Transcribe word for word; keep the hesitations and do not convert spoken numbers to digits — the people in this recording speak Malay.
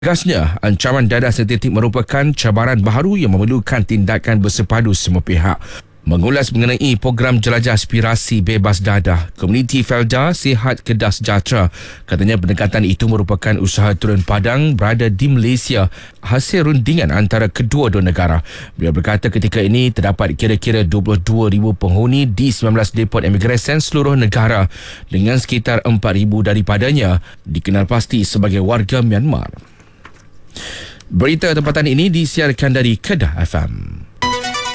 Tegasnya, ancaman dadah sintetik merupakan cabaran baharu yang memerlukan tindakan bersepadu semua pihak. Mengulas mengenai program jelajah aspirasi bebas dadah, komuniti Felda Sihat Kedah Sejahtera katanya pendekatan itu merupakan usaha turun padang berada di Malaysia hasil rundingan antara kedua-dua negara. Beliau berkata ketika ini terdapat kira-kira dua puluh dua ribu penghuni di sembilan belas depot imigresen seluruh negara dengan sekitar empat ribu daripadanya dikenal pasti sebagai warga Myanmar. Berita tempatan ini disiarkan dari Kedah F M.